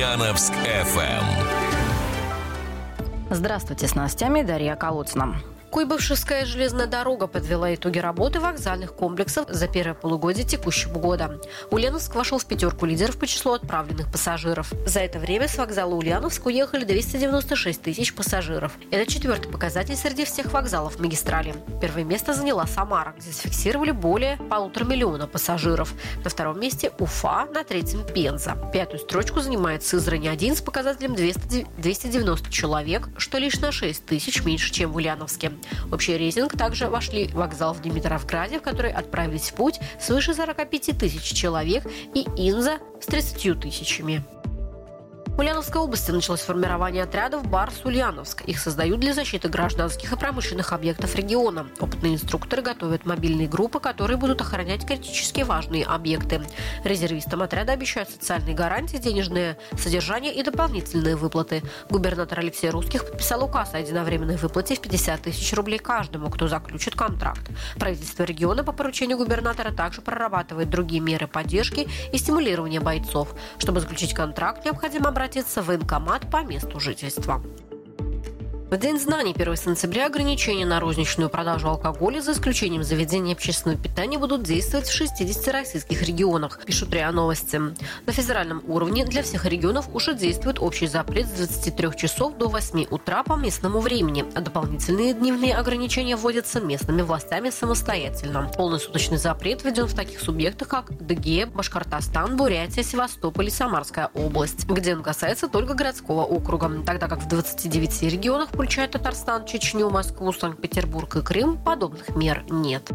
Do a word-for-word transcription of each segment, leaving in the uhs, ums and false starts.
Ульяновск эф эм. Здравствуйте, с новостями Дарья Колодцина. Куйбышевская железная дорога подвела итоги работы вокзальных комплексов за первое полугодие текущего года. Ульяновск вошел в пятерку лидеров по числу отправленных пассажиров. За это время с вокзала Ульяновск уехали двести девяносто шесть тысяч пассажиров. Это четвертый показатель среди всех вокзалов магистрали. Первое место заняла Самара, где зафиксировали более полутора миллиона пассажиров. На втором месте Уфа, на третьем Пенза. Пятую строчку занимает Сызрань-один с показателем двести девяносто человек, что лишь на шесть тысяч меньше, чем в Ульяновске. В общий рейтинг также вошли вокзал в Димитровграде, в который отправились в путь свыше сорок пять тысяч человек, и Инза с тридцатью тысячами. В Ульяновской области началось формирование отрядов «Барс-Ульяновск». Их создают для защиты гражданских и промышленных объектов региона. Опытные инструкторы готовят мобильные группы, которые будут охранять критически важные объекты. Резервистам отряда обещают социальные гарантии, денежное содержание и дополнительные выплаты. Губернатор Алексей Русских подписал указ о единовременной выплате в пятьдесят тысяч рублей каждому, кто заключит контракт. Правительство региона по поручению губернатора также прорабатывает другие меры поддержки и стимулирования бойцов. Чтобы заключить контракт, необходимо обратиться обратиться в военкомат по месту жительства. В День знаний первого сентября ограничения на розничную продажу алкоголя, за исключением заведений общественного питания, будут действовать в шестидесяти российских регионах, пишут РИА Новости. На федеральном уровне для всех регионов уже действует общий запрет с двадцати трёх часов до восьми утра по местному времени, а дополнительные дневные ограничения вводятся местными властями самостоятельно. Полный суточный запрет введен в таких субъектах, как Адыгея, Башкортостан, Бурятия, Севастополь и Самарская область, где он касается только городского округа, тогда как в двадцати девяти регионах, включая Татарстан, Чечню, Москву, Санкт-Петербург и Крым, подобных мер нет.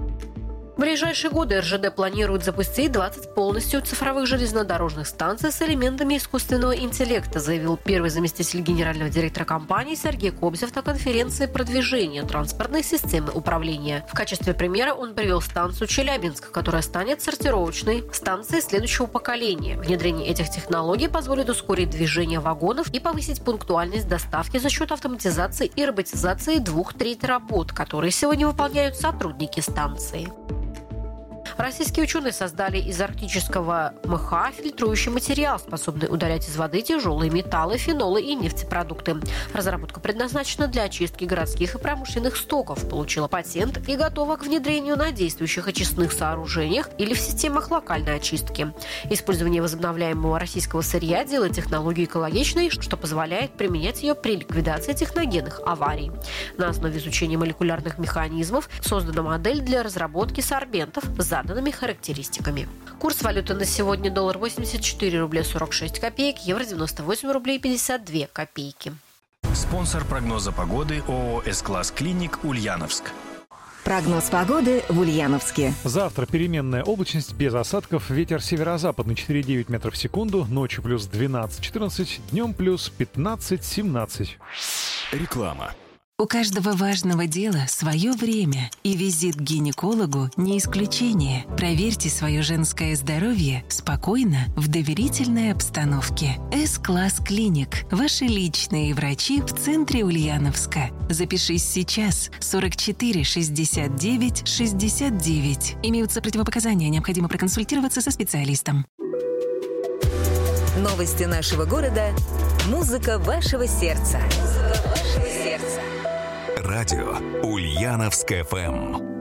В ближайшие годы эр жэ дэ планирует запустить двадцать полностью цифровых железнодорожных станций с элементами искусственного интеллекта, заявил первый заместитель генерального директора компании Сергей Кобзев на конференции продвижения транспортной системы управления. В качестве примера он привел станцию Челябинск, которая станет сортировочной станцией следующего поколения. Внедрение этих технологий позволит ускорить движение вагонов и повысить пунктуальность доставки за счет автоматизации и роботизации двух треть работ, которые сегодня выполняют сотрудники станции. Российские ученые создали из арктического мха фильтрующий материал, способный удалять из воды тяжелые металлы, фенолы и нефтепродукты. Разработка предназначена для очистки городских и промышленных стоков, получила патент и готова к внедрению на действующих очистных сооружениях или в системах локальной очистки. Использование возобновляемого российского сырья делает технологию экологичной, что позволяет применять ее при ликвидации техногенных аварий. На основе изучения молекулярных механизмов создана модель для разработки сорбентов с заданными характеристиками. Курс валюты на сегодня: доллар восемьдесят четыре рубля сорок шесть копеек, евро девяносто восемь рублей пятьдесят две копейки. Спонсор прогноза погоды ООО «С-класс Клиник» Ульяновск. Прогноз погоды в Ульяновске. Завтра переменная облачность, без осадков, ветер северо-западный четыре девять метров в секунду, ночью плюс двенадцать четырнадцать, днем плюс пятнадцать семнадцать. Реклама. У каждого важного дела свое время, и визит к гинекологу не исключение. Проверьте свое женское здоровье спокойно, в доверительной обстановке. С-класс Клиник. Ваши личные врачи в центре Ульяновска. Запишись сейчас. сорок четыре шестьдесят девять шестьдесят девять. Имеются противопоказания, необходимо проконсультироваться со специалистом. Новости нашего города. Музыка вашего сердца. Музыка вашего сердца. Радио Ульяновск эф эм.